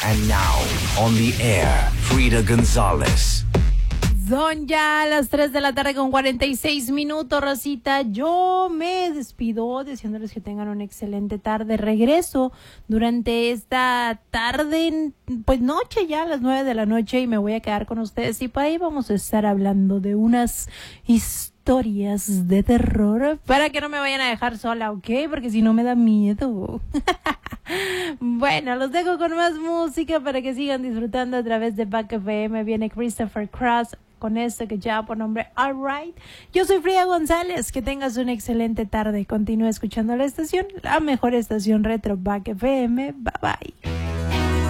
And now, on the air, Frida González. Son ya las 3 de la tarde con 46 minutos, Rosita. Yo me despido deseándoles que tengan una excelente tarde. Regreso durante esta tarde, pues noche ya, a las 9 de la noche, y me voy a quedar con ustedes. Y por ahí vamos a estar hablando de unas historias de terror para que no me vayan a dejar sola, ¿ok? Porque si no me da miedo. Bueno, los dejo con más música para que sigan disfrutando a través de Back FM. Viene Christopher Cross con esto que lleva por nombre Alright. Yo soy Frida González. Que tengas una excelente tarde. Continúa escuchando la estación, la mejor estación retro, Back FM. Bye bye.